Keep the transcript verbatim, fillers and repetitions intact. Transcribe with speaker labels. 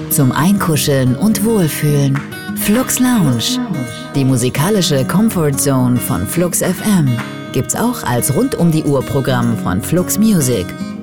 Speaker 1: Zum Einkuscheln und Wohlfühlen. Flux Lounge. Die musikalische Comfort Zone von Flux F M. Gibt's auch als rund um die Uhr Programm von Flux Music.